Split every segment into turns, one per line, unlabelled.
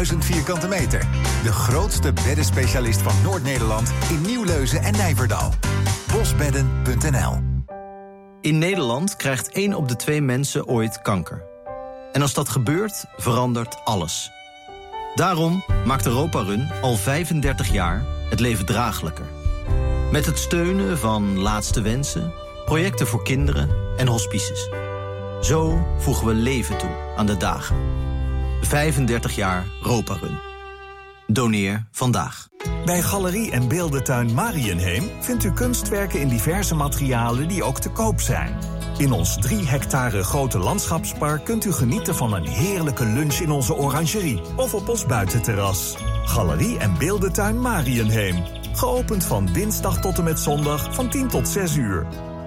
1000 vierkante meter. De grootste beddenspecialist van Noord-Nederland in Nieuwleuzen en Nijverdal. Bosbedden.nl.
In Nederland krijgt 1 op de 2 mensen ooit kanker. En als dat gebeurt, verandert alles. Daarom maakt Europa Run al 35 jaar het leven draaglijker. Met het steunen van Laatste Wensen, projecten voor kinderen en hospices. Zo voegen we leven toe aan de dagen. 35 jaar Europa Run. Doneer vandaag.
Bij Galerie en Beeldentuin Mariënheem vindt u kunstwerken in diverse materialen die ook te koop zijn. In ons 3 hectare grote landschapspark kunt u genieten van een heerlijke lunch in onze orangerie of op ons buitenterras. Galerie en Beeldentuin Mariënheem. Geopend van dinsdag tot en met zondag van 10 tot 6 uur.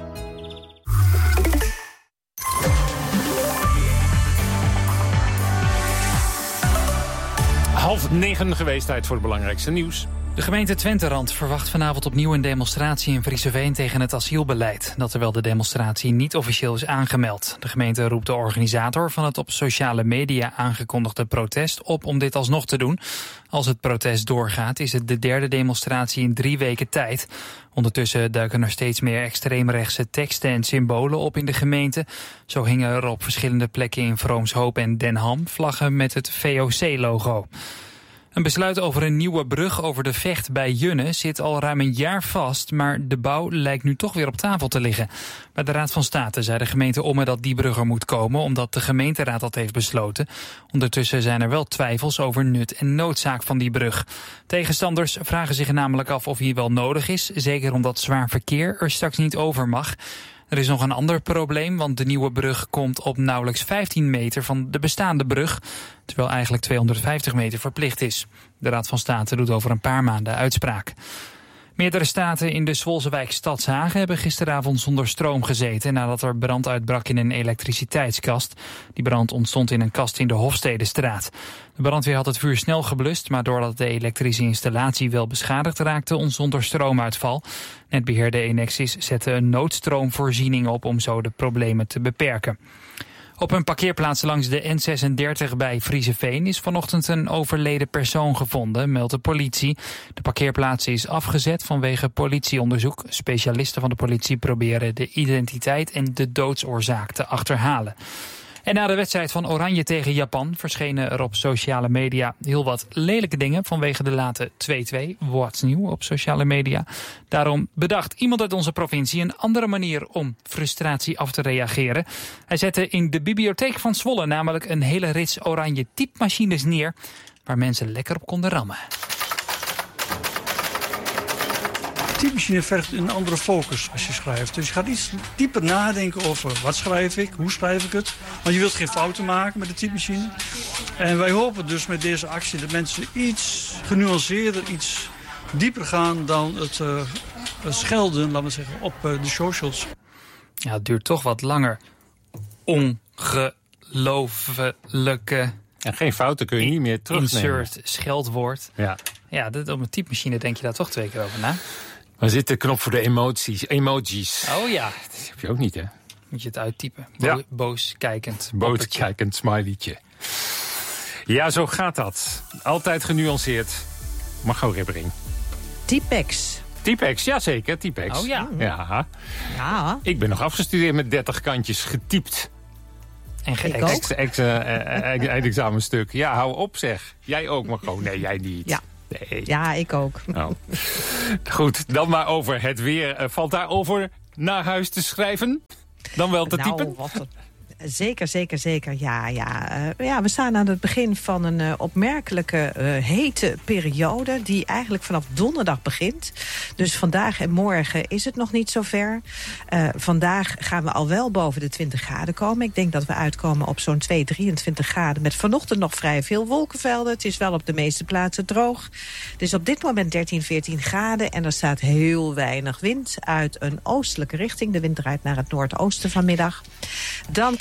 8:30 geweest, tijd voor het belangrijkste nieuws.
De gemeente Twenterand verwacht vanavond opnieuw een demonstratie in Frieseveen tegen het asielbeleid. Dat terwijl de demonstratie niet officieel is aangemeld. De gemeente roept de organisator van het op sociale media aangekondigde protest op om dit alsnog te doen. Als het protest doorgaat is het de 3e demonstratie in 3 weken tijd. Ondertussen duiken er steeds meer extreemrechtse teksten en symbolen op in de gemeente. Zo hingen er op verschillende plekken in Vroomshoop en Den Ham vlaggen met het VOC-logo. Een besluit over een nieuwe brug over de Vecht bij Junne zit al ruim een jaar vast, maar de bouw lijkt nu toch weer op tafel te liggen. Bij de Raad van State zei de gemeente Ommen dat die brug er moet komen, omdat de gemeenteraad dat heeft besloten. Ondertussen zijn er wel twijfels over nut en noodzaak van die brug. Tegenstanders vragen zich namelijk af of die wel nodig is, zeker omdat zwaar verkeer er straks niet over mag. Er is nog een ander probleem, want de nieuwe brug komt op nauwelijks 15 meter van de bestaande brug, terwijl eigenlijk 250 meter verplicht is. De Raad van State doet over een paar maanden uitspraak. Meerdere staten in de Zwolse wijk Stadshagen hebben gisteravond zonder stroom gezeten nadat er brand uitbrak in een elektriciteitskast. Die brand ontstond in een kast in de Hofstedestraat. De brandweer had het vuur snel geblust, maar doordat de elektrische installatie wel beschadigd raakte, ontstond er stroomuitval. Netbeheerder Enexis zette een noodstroomvoorziening op om zo de problemen te beperken. Op een parkeerplaats langs de N36 bij Frieseveen is vanochtend een overleden persoon gevonden, meldt de politie. De parkeerplaats is afgezet vanwege politieonderzoek. Specialisten van de politie proberen de identiteit en de doodsoorzaak te achterhalen. En na de wedstrijd van Oranje tegen Japan verschenen er op sociale media heel wat lelijke dingen vanwege de late 2-2. What's nieuw op sociale media. Daarom bedacht iemand uit onze provincie een andere manier om frustratie af te reageren. Hij zette in de bibliotheek van Zwolle namelijk een hele rits oranje typemachines neer waar mensen lekker op konden rammen.
De typemachine vergt een andere focus als je schrijft. Dus je gaat iets dieper nadenken over wat schrijf ik, hoe schrijf ik het. Want je wilt geen fouten maken met de typemachine. En wij hopen dus met deze actie dat mensen iets genuanceerder, iets dieper gaan dan het schelden, laten we zeggen, op de socials.
Ja, het duurt toch wat langer. Ongelooflijke...
En geen fouten kun je niet meer terugnemen.
Insert scheldwoord. Ja, op een typemachine denk je daar toch 2 keer over na.
Waar zit de knop voor de emojis?
Oh ja.
Dat heb je ook niet, hè?
Moet je het uittypen. Boos kijkend.
Boos kijkend smileytje. Ja, zo gaat dat. Altijd genuanceerd. Margot Ribbering.
Typex.
Typex, jazeker, Typex.
Oh ja.
Ja.
Ja.
Ik ben nog afgestudeerd met 30 kantjes getypt.
En
eindexamenstuk. Ja, hou op zeg. Jij ook, Margot. Nee, jij niet.
Ja.
Nee.
Ja, ik ook.
Oh. Goed, dan maar over het weer. Valt daarover naar huis te schrijven? Dan wel te typen?
Zeker. Ja, we staan aan het begin van een opmerkelijke hete periode die eigenlijk vanaf donderdag begint. Dus vandaag en morgen is het nog niet zo ver. Vandaag gaan we al wel boven de 20 graden komen. Ik denk dat we uitkomen op zo'n 23 graden met vanochtend nog vrij veel wolkenvelden. Het is wel op de meeste plaatsen droog. Het is op dit moment 13-14 graden en er staat heel weinig wind uit een oostelijke richting. De wind draait naar het noordoosten vanmiddag. Dan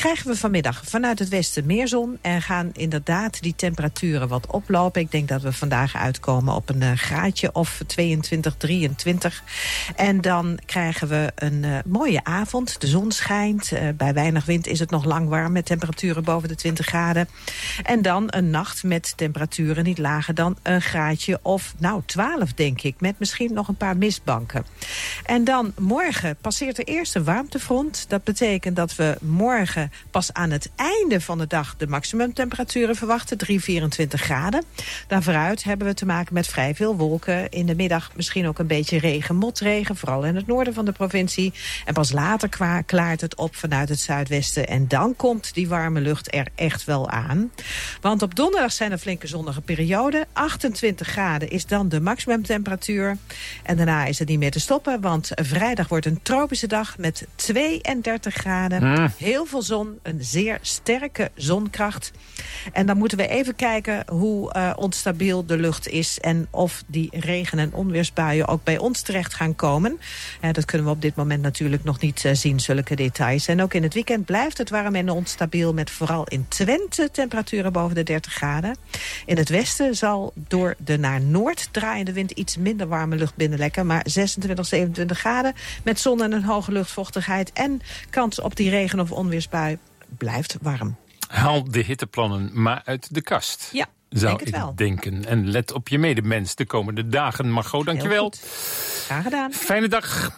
krijgen we vanmiddag vanuit het westen meer zon en gaan inderdaad die temperaturen wat oplopen. Ik denk dat we vandaag uitkomen op een graadje of 22, 23. En dan krijgen we een mooie avond. De zon schijnt. Bij weinig wind is het nog lang warm met temperaturen boven de 20 graden. En dan een nacht met temperaturen niet lager dan een graadje of 12 denk ik. Met misschien nog een paar mistbanken. En dan morgen passeert de eerste warmtefront. Dat betekent dat we morgen pas aan het einde van de dag de maximumtemperaturen verwachten. 24 graden. Daarvooruit hebben we te maken met vrij veel wolken. In de middag misschien ook een beetje regen, motregen. Vooral in het noorden van de provincie. En pas later klaart het op vanuit het zuidwesten. En dan komt die warme lucht er echt wel aan. Want op donderdag zijn er flinke zonnige perioden. 28 graden is dan de maximumtemperatuur. En daarna is het niet meer te stoppen. Want vrijdag wordt een tropische dag met 32 graden. Heel veel zon, een zeer sterke zonkracht. En dan moeten we even kijken hoe onstabiel de lucht is. En of die regen- en onweersbuien ook bij ons terecht gaan komen. Dat kunnen we op dit moment natuurlijk nog niet zien, zulke details. En ook in het weekend blijft het warm en onstabiel. Met vooral in Twente temperaturen boven de 30 graden. In het westen zal door de naar noord draaiende wind iets minder warme lucht binnenlekken. Maar 26, 27 graden met zon en een hoge luchtvochtigheid. En kans op die regen- of onweersbui blijft warm.
Haal de hitteplannen maar uit de kast.
Ja.
Zou ik denken. En let op je medemens de komende dagen. Margot, dankjewel.
Graag gedaan.
Fijne dag.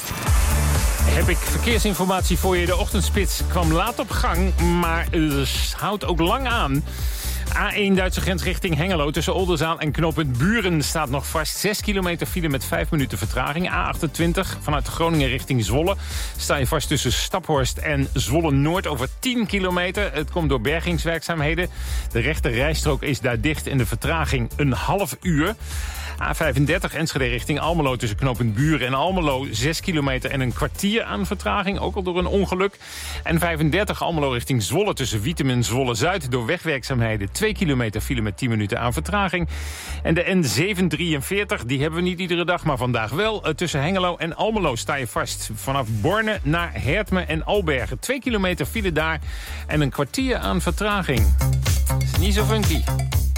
Heb ik verkeersinformatie voor je. De ochtendspits kwam laat op gang, maar houdt ook lang aan. A1 Duitse grens richting Hengelo tussen Oldenzaal en knooppunt Buren staat nog vast. 6 kilometer file met 5 minuten vertraging. A28 vanuit Groningen richting Zwolle sta je vast tussen Staphorst en Zwolle-Noord over 10 kilometer. Het komt door bergingswerkzaamheden. De rechte rijstrook is daar dicht en de vertraging een half uur. A35 Enschede richting Almelo tussen knooppunt Buren en Almelo 6 kilometer en een kwartier aan vertraging, ook al door een ongeluk. En 35 Almelo richting Zwolle tussen Wiedum en Zwolle-Zuid door wegwerkzaamheden 2 kilometer file met 10 minuten aan vertraging. En de N743, die hebben we niet iedere dag, maar vandaag wel. Tussen Hengelo en Almelo sta je vast. Vanaf Borne naar Hertme en Albergen. 2 kilometer file daar en een kwartier aan vertraging. Is niet zo funky.